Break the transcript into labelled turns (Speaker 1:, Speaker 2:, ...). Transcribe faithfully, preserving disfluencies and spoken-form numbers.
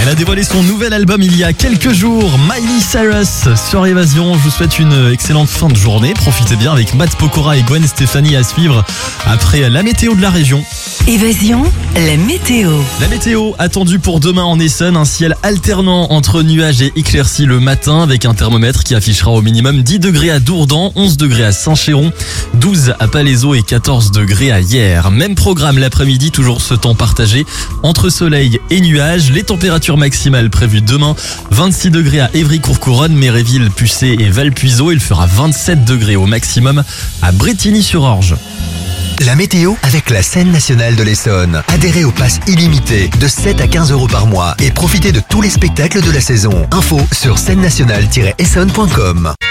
Speaker 1: Elle a dévoilé son nouvel album il y a quelques jours, Miley Cyrus sur Évasion. Je vous souhaite une excellente fin de journée. Profitez bien avec Matt Pokora et Gwen Stefani à suivre après la météo de la région.
Speaker 2: Évasion, la météo.
Speaker 1: La météo attendue pour demain en Essonne, un ciel alternant entre nuages et éclaircies le matin avec un thermomètre qui affichera au minimum dix degrés à Dourdan, onze degrés à Saint-Chéron, douze à Palaiseau et quatorze degrés à Hyères. Même programme l'après-midi, toujours ce temps partagé entre soleil et nuages. Les températures maximales prévues demain, vingt-six degrés à Évry-Courcouronnes, Méréville, Pucé et Valpuiseau. Il fera vingt-sept degrés au maximum à Brétigny-sur-Orge.
Speaker 3: La météo avec la Scène nationale de l'Essonne. Adhérez au pass illimité de sept à quinze euros par mois et profitez de tous les spectacles de la saison. Info sur scène nationale tiret essonne point com.